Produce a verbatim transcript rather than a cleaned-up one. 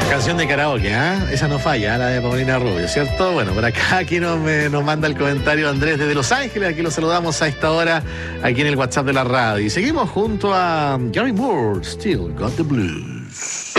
Canción de karaoke, ¿ah? ¿eh? Esa no falla, ¿eh? La de Paulina Rubio, ¿cierto? Bueno, por acá aquí nos, me, nos manda el comentario Andrés desde Los Ángeles. Aquí lo saludamos a esta hora, aquí en el WhatsApp de la radio. Y seguimos junto a Gary Moore, Still Got the Blues.